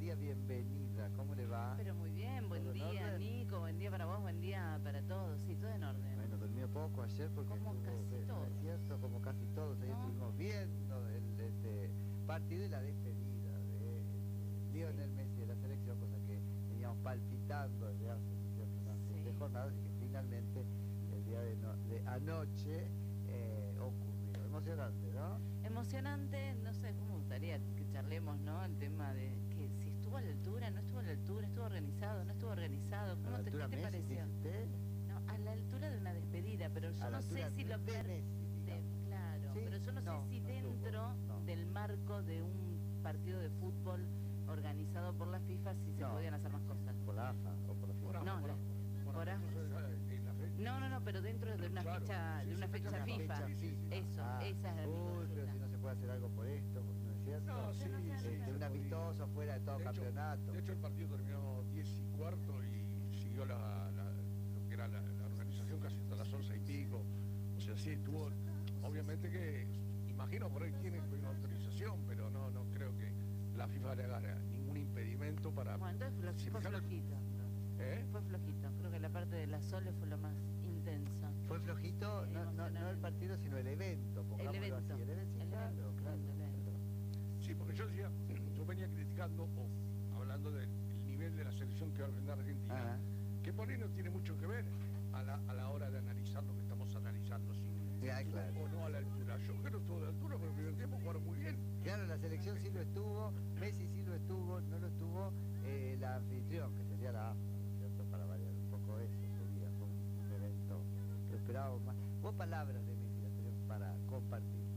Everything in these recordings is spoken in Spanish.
día, bienvenida. ¿Cómo le va? Pero muy bien, buen día, Nico, buen día para vos, buen día para todos. Sí, todo en orden. Bueno, durmió poco ayer porque como estuvo, casi todos. ¿no es cierto? Como casi todos. Ayer estuvimos viendo el partido y la despedida de Lionel Messi de la selección, cosa que veníamos palpitando desde hace unas 7 jornadas y que finalmente el día de anoche ocurrió. Emocionante, ¿no? Emocionante, no sé, me gustaría que charlemos, ¿no? El tema de que si estuvo a la altura, no estuvo a la altura, estuvo organizado, no estuvo organizado. ¿Cómo ¿qué te pareció? No, a la altura de una despedida, pero yo no sé si lo claro, ¿sí? Pero yo no sé si dentro del marco de un partido de fútbol organizado por la FIFA si se podían hacer más cosas. ¿Por la AFA o por la FIFA? No, por AFA. No, pero dentro de una fecha FIFA. Eso, esa es la pero si no se puede hacer algo por esto, ¿no es cierto? No, sí, un amistoso fuera de todo campeonato. De hecho, el partido terminó 10:15 y siguió lo que era la organización casi hasta las 11 y pico. O sea, sí, estuvo, obviamente que, imagino por ahí tiene una autorización, pero no creo que la FIFA le haga ningún impedimento para... Bueno, entonces fue flojito. Fue flojito, creo que la parte de la Sole fue lo más intenso. Fue flojito, no el partido, sino el evento. El evento. Claro. Sí, porque yo venía criticando o hablando del nivel de la selección que va a enfrentar Argentina, que por ahí no tiene mucho que ver a la hora de analizar lo que estamos analizando, si o no a la altura. Yo creo que estuvo a la altura, pero el primer tiempo jugaron muy bien. Claro, la selección sí lo estuvo, Messi sí lo estuvo, no lo estuvo la anfitrión, que sería la AFA, ¿cierto? Para variar un poco eso, sería un evento que esperábamos más. Vos palabras de Messi las tenemos para compartirlas.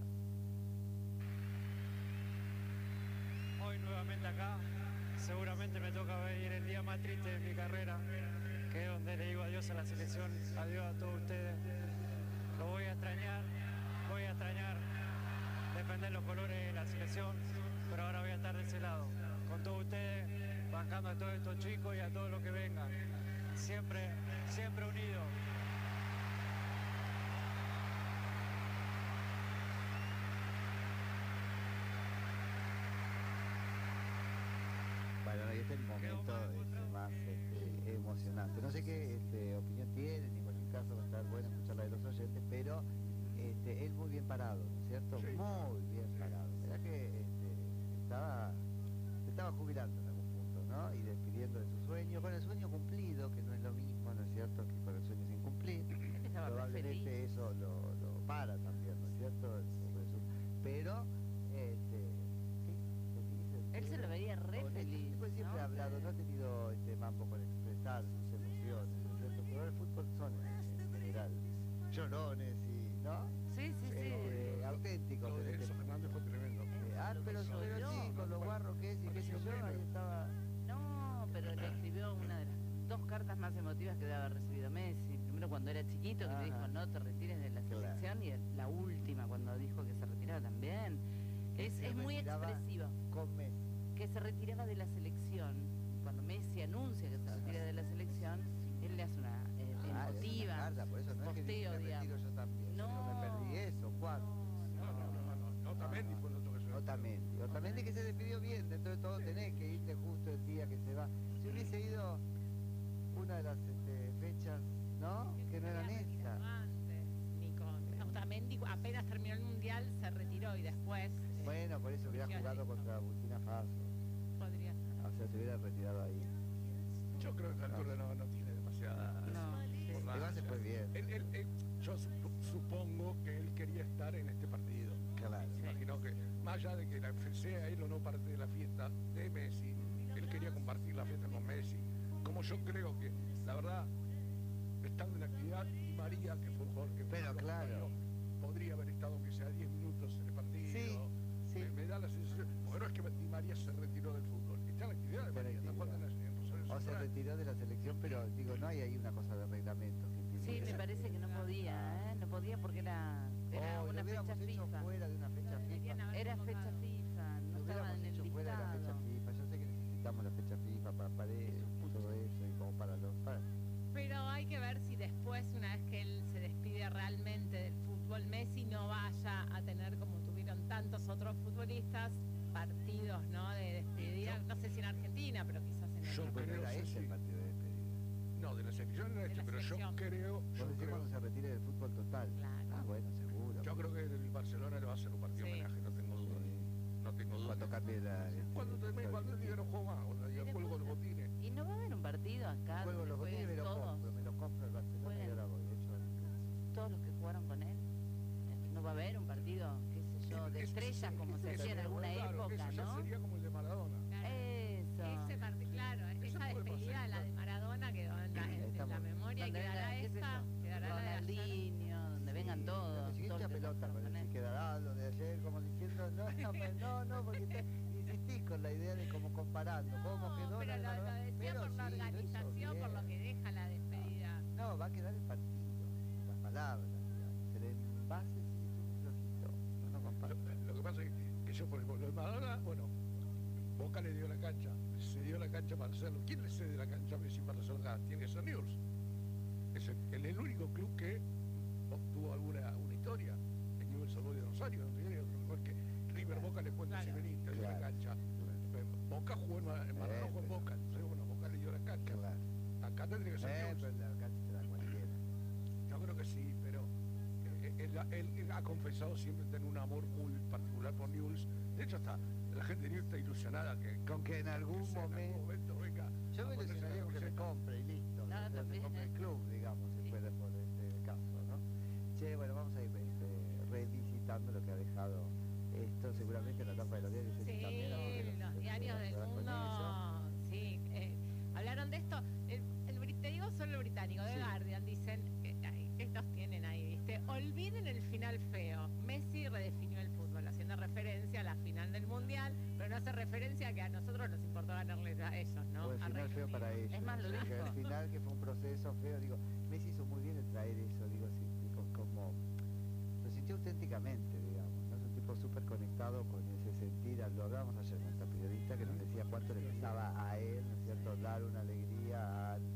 Hoy nuevamente acá, seguramente me toca vivir el día más triste de mi carrera, que es donde le digo adiós a la selección, adiós a todos ustedes. Lo voy a extrañar defender los colores de la selección, pero ahora voy a estar de ese lado, con todos ustedes, bancando a todos estos chicos y a todos los que vengan, siempre unidos. Bueno, y este es el momento más emocionante. No sé qué opinión tienen, en cualquier caso va a estar bueno escuchar la de los oyentes, pero él muy bien parado, ¿no es cierto? Sí. Muy bien parado. Verdad que se estaba jubilando en algún punto, ¿no? Y despidiendo de su sueño, con el sueño cumplido, que no es lo mismo, ¿no es cierto?, que con el sueño sin cumplir. Probablemente eso lo para también, ¿no es cierto? Pero, él se lo veía re feliz. Pues siempre ha hablado, no ha tenido mambo con expresar sus emociones, ¿no es cierto? Pero el fútbol son en general llorones y, ¿no? Sí. Auténticos. Lo de Enzo Fernández fue tremendo. Pero sí, con lo guarro que es y qué sé yo, ahí estaba... No, pero le escribió una de las 2 cartas más emotivas que debe haber recibido Messi. Primero cuando era chiquito, que le dijo no te retires de la selección, y la última cuando dijo que se retiraba también. Es muy expresiva. Con Messi. Que se retiraba de la selección. Cuando Messi anuncia que se retira de la selección, él le hace una emotiva carta, por eso no posteo, es que me retiro yo también. No me perdí eso, Juan. No, Otamendi fue el otro que se retiró. Otamendi que se despidió bien, dentro de todo tenés que irte justo el día que se va. Si hubiese ido una de las fechas, ¿no? Que no eran estas. Otamendi apenas terminó el Mundial se retiró y después... Bueno, por eso hubiera jugado contra Burkina Faso. Podría ser. O sea, se hubiera retirado ahí. Yo creo que Arturo no tiene demasiada... Igual se fue bien. Yo supongo que él quería estar en este partido. Claro. Imagino que, más allá de que sea él o no parte de la fiesta de Messi, él quería compartir la fiesta con Messi. Como yo creo que, la verdad, estando en actividad, Di María, que fue un jugador que... Pero claro. Podría haber estado, aunque sea 10 minutos en el partido. Sí. Me da la sensación... Porque no es que Di María se retiró del fútbol. Está en la actividad de María, está jugando en Rosario. O se retiró de la selección, pero digo, no hay ahí una cosa de reglamento. Sí, me parece que no podía, no podía porque era una fecha FIFA. Fuera de una fecha FIFA. Era fecha FIFA, no estaba en el listado. Fuera de la fecha FIFA. Yo sé que necesitamos la fecha FIFA para todo eso y como para los... Pero hay que ver si después, una vez que él se despide realmente del fútbol, Messi no vaya a tener, como tuvieron tantos otros futbolistas, partidos, ¿no? De despedida, no sé si en Argentina, pero quizás en Yo Europa. creo era que ese sí. el partido de despedida. No, de la selección era este, pero selección. yo creo... Vos decís cuando se retire del fútbol total. Claro. Ah, bueno, seguro. Yo creo que el Barcelona le va a hacer un partido Sí. homenaje, no tengo dudas. No tengo dudas. Cuando cambie la... Cuando el día no juego más, cuando ya cuelgo los botines. ¿Y no va a haber un partido acá? Juego donde los botines y jueguen me lo compro el Barcelona y ahora voy. Todos los que jugaron con él. No va a haber un partido, qué sé yo, de estrellas como se hacía en alguna época, eso ya ¿no? sería como el de Maradona. Claro. Esa puede despedida, pasar. la de Maradona quedó en la memoria y Donde quedará venga, qué sé esta, yo, quedará la de ayer. Ronaldinho, donde vengan todos. La siguiente todos los que pelota pasaron con el él. que quedará lo de ayer, como diciendo, no, porque insistís con la idea de como comparando, cómo quedó pero la de lo Maradona. decía Pero por la sí, lo hizo organización, por lo bien. que deja la despedida. No, va a quedar el partido, las palabras, digamos. El envase sí es un flojito, no comparo. Lo que pasa es que yo, por ejemplo, lo de Maradona, bueno, Boca le dio la cancha, se dio la cancha para hacerlo. ¿Quién le cede la cancha a Messi para hacerlo acá? Tiene que ser Newell's. Es el único club que obtuvo alguna historia. En Newell's Old Boys de Rosario, no tiene otro club que River Boca le cuenta Claro. si venís, te dio la cancha. Boca jugó en Maradona jugó en Boca, entonces bueno, Boca le dio la cancha. Claro. Acá tendría que ser Newell's. Pero la cancha te da cualquiera. Yo creo que sí, pero él ha confesado siempre tener un amor muy particular por Newell's. De hecho, hasta la gente de Newell's está ilusionada Con que en algún momento venga. yo me ilusionaría con que me compre y listo. No, O sea, me también, compre el club, digamos, si fuera por este caso, ¿no? Che, bueno, vamos a ir revisitando lo que ha dejado esto, seguramente en la etapa de los diarios. Sí, también, los diarios del mundo, sí, hablaron de esto. Te digo solo el británico, The Guardian, dicen, estos tienen ahí, ¿viste? Olviden el final feo. Messi redefinió el fútbol, haciendo referencia a la final del Mundial, pero no hace referencia a que a nosotros nos importó ganarles a ellos, ¿no? O el A final Reino feo Unido. para ellos. Es más, lo Porque dijo. al final, que fue un proceso feo, digo, Messi hizo muy bien en traer eso, digo, sí, como lo sintió auténticamente, digamos, ¿no? Es un tipo súper conectado con ese sentir, lo hablábamos ayer con esta periodista que nos decía cuánto le pesaba a él, ¿no es cierto?, dar una alegría a